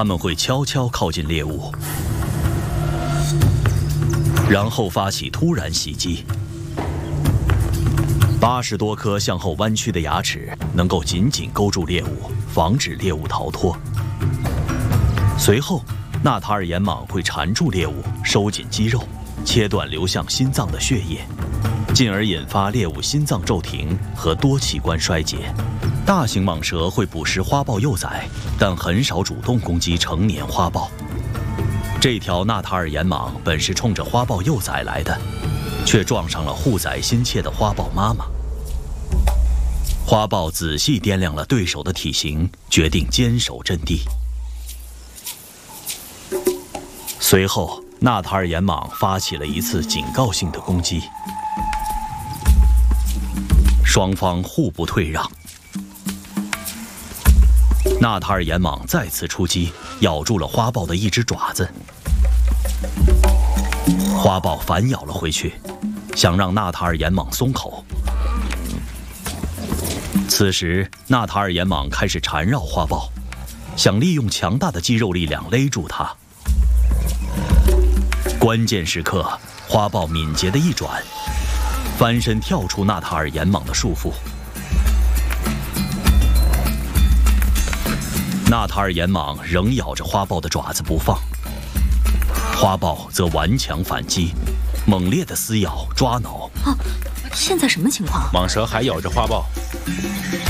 它们会悄悄靠近猎物，然后发起突然袭击。80多颗向后弯曲的牙齿能够紧紧勾住猎物，防止猎物逃脱。随后，纳塔尔岩蟒会缠住猎物，收紧肌肉，切断流向心脏的血液，进而引发猎物心脏骤停和多器官衰竭。大型蟒蛇会捕食花豹幼崽，但很少主动攻击成年花豹。这条纳塔尔岩蟒本是冲着花豹幼崽来的，却撞上了护崽心切的花豹妈妈。花豹仔细掂量了对手的体型，决定坚守阵地。随后，纳塔尔岩蟒发起了一次警告性的攻击，双方互不退让。纳塔尔岩蟒再次出击，咬住了花豹的一只爪子。花豹反咬了回去，想让纳塔尔岩蟒松口。此时，纳塔尔岩蟒开始缠绕花豹，想利用强大的肌肉力量勒住它。关键时刻，花豹敏捷的一转，翻身跳出纳塔尔岩蟒的束缚。纳塔尔岩蟒仍咬着花豹的爪子不放，花豹则顽强反击，猛烈的撕咬、抓挠。 现在什么情况？ 蟒蛇还咬着花豹。